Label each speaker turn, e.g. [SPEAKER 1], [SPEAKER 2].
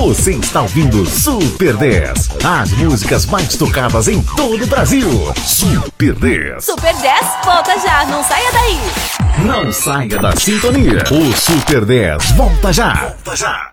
[SPEAKER 1] Você está ouvindo Super 10. As músicas mais tocadas em todo o Brasil. Super 10.
[SPEAKER 2] Super 10, volta já, não saia daí.
[SPEAKER 1] Não saia da sintonia. O Super 10 volta já. Volta já.